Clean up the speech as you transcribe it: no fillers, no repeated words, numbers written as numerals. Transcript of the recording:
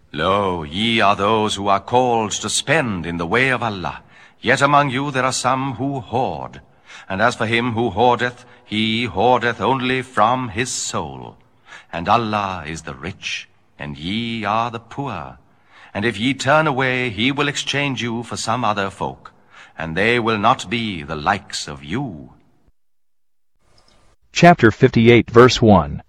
Lo, ye are those who are called to spend in the way of Allah. Yet among you there are some who hoard. And as for him who hoardeth, he hoardeth only from his soul. And Allah is the rich, and ye are the poor. And if ye turn away, he will exchange you for some other folk, and they will not be the likes of you. Chapter 58, verse 1.